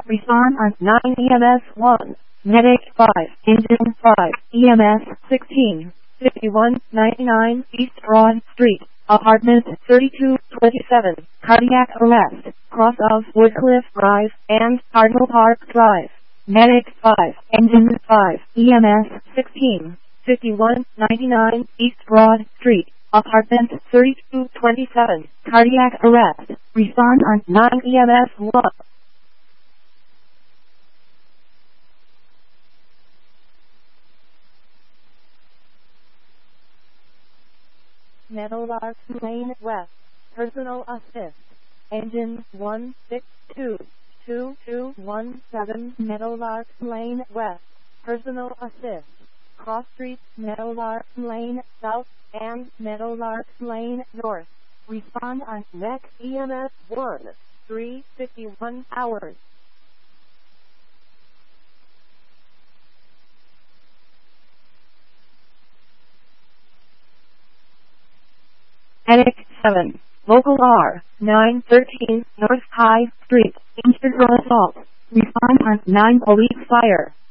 Respond on 9 EMS 1. Medic 5. Engine 5. EMS 16. 5199 East Broad Street. Apartment 3227. Cardiac arrest. Cross of Woodcliff Drive and Cardinal Park Drive. Medic 5. Engine 5. EMS 16. 5199 East Broad Street. Apartment 3227. Cardiac arrest. Respond on 9 EMS 1. Meadowlark Lane West. Personal assist. Engine 1622217 Meadowlark Lane West. Personal assist. Cross Street, Meadowlark Lane South, and Meadowlark Lane North. Respond on next EMS 1. 3:51 hours. Medic 7. Local R. 913 North High Street. Injured or assault. Respond on 9 police fire.